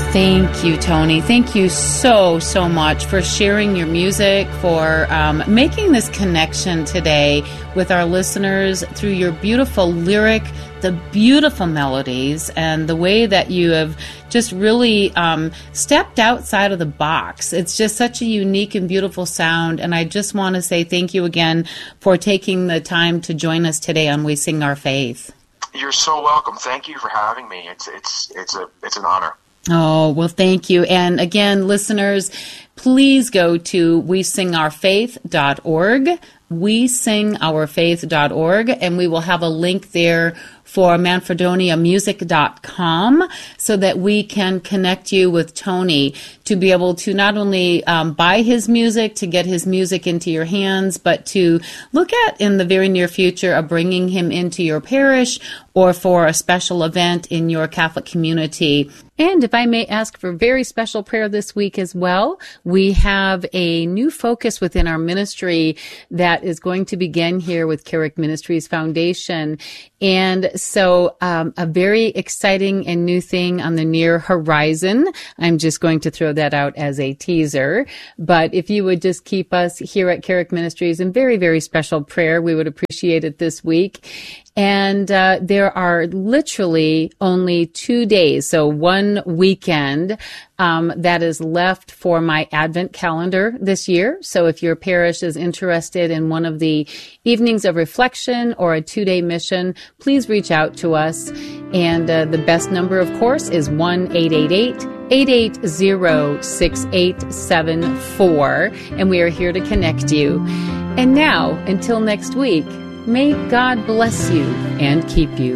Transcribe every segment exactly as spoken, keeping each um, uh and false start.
Thank you, Tony. Thank you so, so much for sharing your music, for um, making this connection today with our listeners through your beautiful lyric, the beautiful melodies, and the way that you have just really um, stepped outside of the box. It's just such a unique and beautiful sound, and I just want to say thank you again for taking the time to join us today on We Sing Our Faith. You're so welcome. Thank you for having me. It's it's it's a it's an honor. Oh, well, thank you. And again, listeners, please go to we sing our faith dot org, we sing our faith dot org, and we will have a link there for manfredonia music dot com so that we can connect you with Tony to be able to not only um, buy his music, to get his music into your hands, but to look at in the very near future of bringing him into your parish or for a special event in your Catholic community. And if I may ask for very special prayer this week as well, we have a new focus within our ministry that is going to begin here with Carrick Ministries Foundation. And so um, a very exciting and new thing on the near horizon. I'm just going to throw that out as a teaser. But if you would just keep us here at Carrick Ministries in very, very special prayer, we would appreciate it this week. And uh, there are literally only two days, so one weekend um, that is left for my Advent calendar this year. So if your parish is interested in one of the evenings of reflection or a two-day mission, please reach out to us. And uh, the best number, of course, is one eight eight eight, eight eight zero, six eight seven four. And we are here to connect you. And now, until next week, may God bless you and keep you.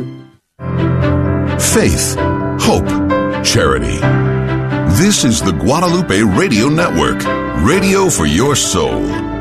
Faith, hope, charity. This is the Guadalupe Radio Network, radio for your soul.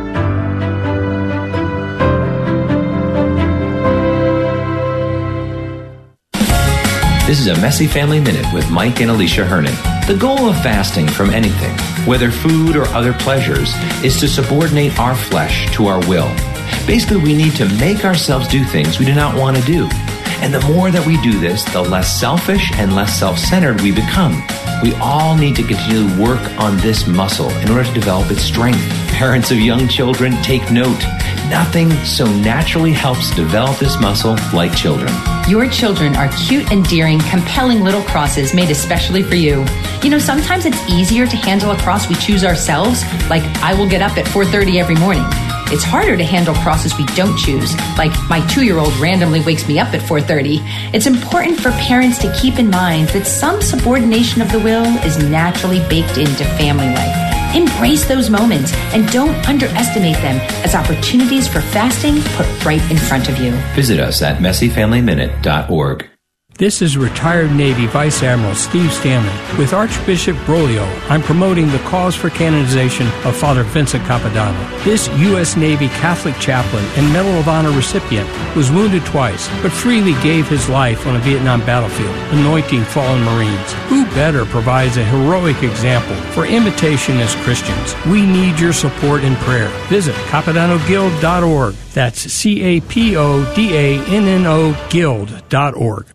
This is a Messy Family Minute with Mike and Alicia Hernon. The goal of fasting from anything, whether food or other pleasures, is to subordinate our flesh to our will. Basically, we need to make ourselves do things we do not want to do. And the more that we do this, the less selfish and less self-centered we become. We all need to continue to work on this muscle in order to develop its strength. Parents of young children, take note. Nothing so naturally helps develop this muscle like children. Your children are cute, endearing, compelling little crosses made especially for you. You know, sometimes it's easier to handle a cross we choose ourselves, like I will get up at four thirty every morning. It's harder to handle crosses we don't choose, like my two-year-old randomly wakes me up at four thirty. It's important for parents to keep in mind that some subordination of the will is naturally baked into family life. Embrace those moments and don't underestimate them as opportunities for fasting put right in front of you. Visit us at messy family minute dot org. This is retired Navy Vice Admiral Steve Stanley. With Archbishop Broglio, I'm promoting the cause for canonization of Father Vincent Capodanno. This U S Navy Catholic chaplain and Medal of Honor recipient was wounded twice, but freely gave his life on a Vietnam battlefield, anointing fallen Marines. Who better provides a heroic example for imitation as Christians? We need your support and prayer. Visit capodanno guild dot org. That's C A P O D A N N O guild dot org.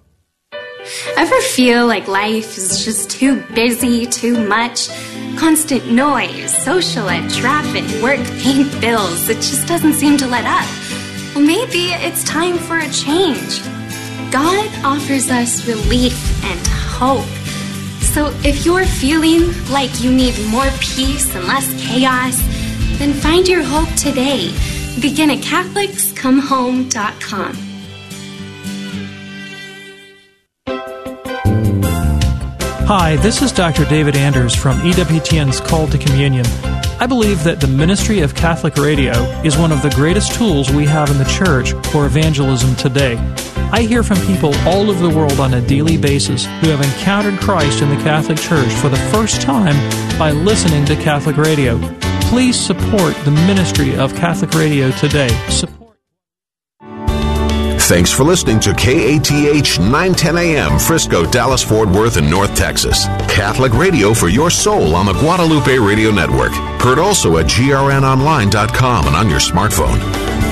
Ever feel like life is just too busy, too much? Constant noise, social ed, traffic, work, paying bills. It just doesn't seem to let up. Well, maybe it's time for a change. God offers us relief and hope. So if you're feeling like you need more peace and less chaos, then find your hope today. Begin at catholics come home dot com. Hi, this is Doctor David Anders from E W T N's Call to Communion. I believe that the Ministry of Catholic Radio is one of the greatest tools we have in the Church for evangelism today. I hear from people all over the world on a daily basis who have encountered Christ in the Catholic Church for the first time by listening to Catholic Radio. Please support the Ministry of Catholic Radio today. Support Thanks for listening to K A T H nine ten A M, Frisco, Dallas, Fort Worth, and North Texas. Catholic radio for your soul on the Guadalupe Radio Network. Heard also at G R N online dot com and on your smartphone.